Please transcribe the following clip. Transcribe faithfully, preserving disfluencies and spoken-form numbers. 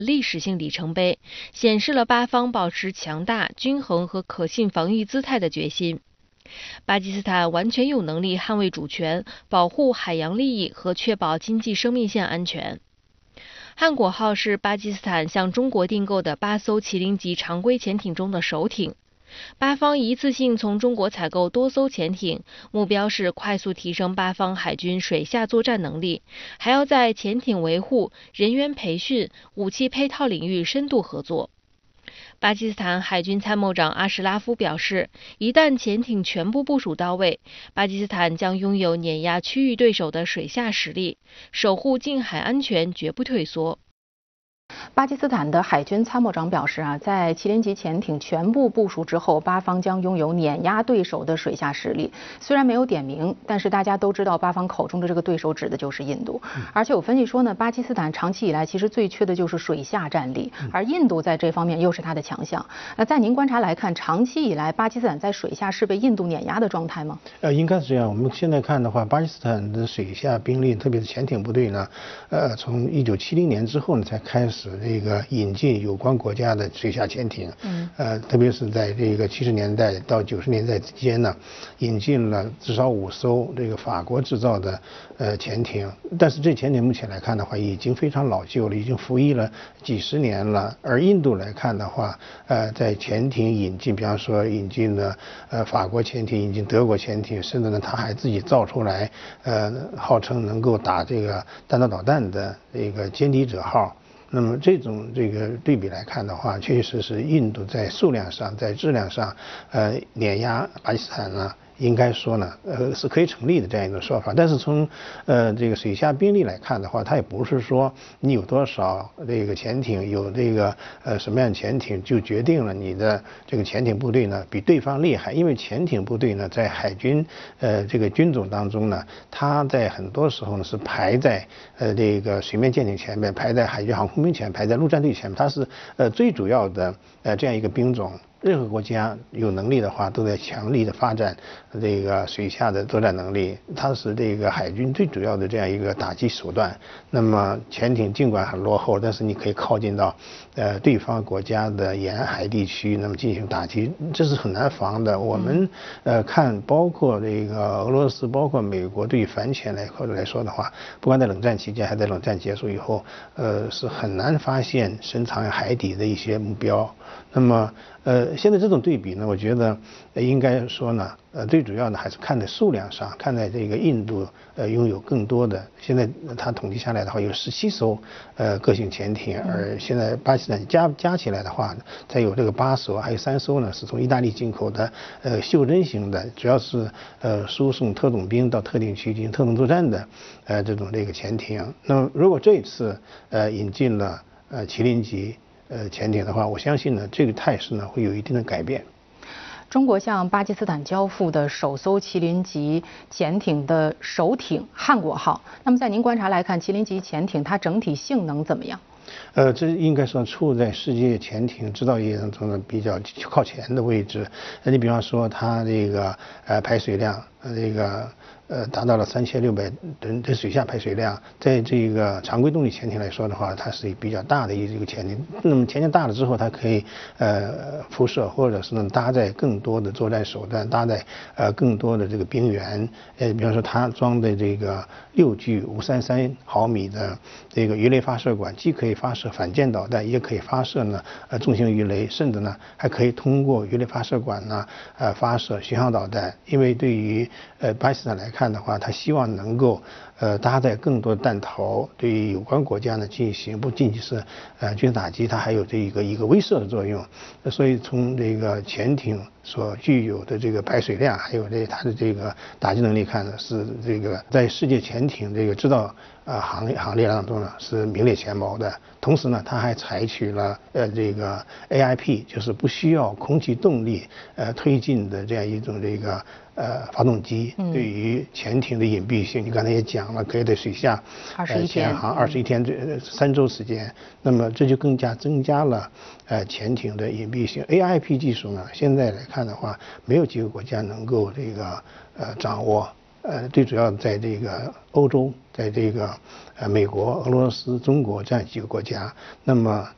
历史性里程碑，显示了巴方保持强大、均衡和可信防御姿态的决心。巴基斯坦完全有能力捍卫主权、保护海洋利益和确保经济生命线安全。汉果号是巴基斯坦向中国订购的八艘麒麟级常规潜艇中的首艇。巴方一次性从中国采购多艘潜艇，目标是快速提升巴方海军水下作战能力，还要在潜艇维护、人员培训、武器配套领域深度合作。巴基斯坦海军参谋长阿什拉夫表示，一旦潜艇全部部署到位，巴基斯坦将拥有碾压区域对手的水下实力，守护近海安全绝不退缩。 巴基斯坦的海军参谋长表示啊，在麒麟级潜艇全部部署之后，巴方将拥有碾压对手的水下实力。虽然没有点名，但是大家都知道巴方口中的这个对手指的就是印度。而且有分析说呢，巴基斯坦长期以来其实最缺的就是水下战力，而印度在这方面又是它的强项。那在您观察来看，长期以来巴基斯坦在水下是被印度碾压的状态吗？ 呃，应该是这样。我们现在看的话，巴基斯坦的水下兵力，特别是潜艇部队呢，呃，从一九七零年之后呢，才开始这个引进有关国家的水下潜艇，嗯，呃，特别是在这个七十年代到九十年代之间呢，引进了至少五艘这个法国制造的呃潜艇，但是这潜艇目前来看的话，已经非常老旧了，已经服役了几十年了。而印度来看的话，呃，在潜艇引进，比方说引进了呃法国潜艇，引进德国潜艇，甚至呢，他还自己造出来，呃，号称能够打这个弹道导弹的这个歼敌者号。那么这种这个对比来看的话，确实是印度在数量上、在质量上，呃，碾压巴基斯坦呢，应该说呢，呃，是可以成立的这样一种说法。但是从呃这个水下兵力来看的话，它也不是说你有多少这个潜艇，有这个呃什么样的潜艇就决定了你的这个潜艇部队呢比对方厉害。因为潜艇部队呢，在海军呃这个军种当中呢，它在很多时候呢是排在呃这个水面舰艇前面，排在海军航空兵前面，排在陆战队前面，它是呃最主要的呃这样一个兵种。任何国家有能力的话，都在强力的发展这个水下的作战能力，它是这个海军最主要的这样一个打击手段。那么潜艇尽管很落后，但是你可以靠近到呃对方国家的沿海地区，那么进行打击，这是很难防的。我们呃看，包括这个俄罗斯，包括美国对于反潜来或者来说的话，不管在冷战期间还是在冷战结束以后，呃是很难发现深藏海底的一些目标。那么，呃，现在这种对比呢，我觉得应该说呢，呃，最主要的还是看在数量上，看在这个印度呃拥有更多的，现在它统计下来的话有十七艘呃个性潜艇，而现在巴基斯坦加加起来的话，才有这个八艘，还有三艘呢是从意大利进口的呃袖珍型的，主要是呃输送特种兵到特定区进行特种作战的呃这种这个潜艇。那么如果这一次呃引进了呃麒麟级呃，潜艇的话，我相信呢，这个态势呢会有一定的改变。 中国向巴基斯坦交付的首艘麒麟级潜艇的首艇汉果号，那么在您观察来看，麒麟级潜艇它整体性能怎么样？ 呃，这应该说处在世界潜艇制造业当中呢比较靠前的位置。那你比方说它这个呃排水量，呃这个。呃，达到了三千六百吨的水下排水量，在这个常规动力潜艇来说的话，它是比较大的一个潜艇。那么潜艇大了之后，它可以呃辐射，或者是呢搭载更多的作战手段，搭载呃更多的这个兵员。呃，比方说它装的这个六具五三三毫米的这个鱼雷发射管，既可以发射反舰导弹，也可以发射呢呃重型鱼雷，甚至呢还可以通过鱼雷发射管呢呃发射巡航导弹。因为对于呃巴基斯坦来看。看的话，他希望能够呃搭载更多弹头，对于有关国家呢进行不仅仅是呃军事打击，它还有这一个一个威慑的作用。所以从这个潜艇所具有的这个排水量，还有这它的这个打击能力看呢，是这个在世界潜艇这个制造呃行列行列当中呢是名列前茅的。同时呢，它还采取了呃这个 A I P， 就是不需要空气动力呃推进的这样一种这个呃发动机。对于潜艇的隐蔽性，你刚才也讲了，可以在水下呃潜航二十一天，这三周时间。那么这就更加增加了呃潜艇的隐蔽性。A I P 技术呢，现在来看的话，没有几个国家能够这个呃掌握。呃，最主要在这个欧洲，在这个呃美国、俄罗斯、中国这样几个国家。那么